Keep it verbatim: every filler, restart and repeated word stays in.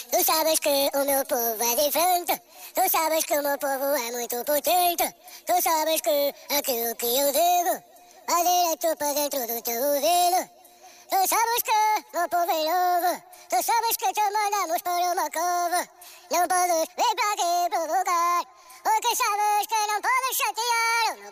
Tu sabes que o meu povo é diferente. Tu sabes que o meu povo é muito potente. Tu sabes que aquilo que eu digo vai direto para dentro do teu ouvido. Tu sabes que o meu povo é novo. Tu sabes que te mandamos para uma cova. Não podes vir para aqui provocar, porque sabes que não podes chatear.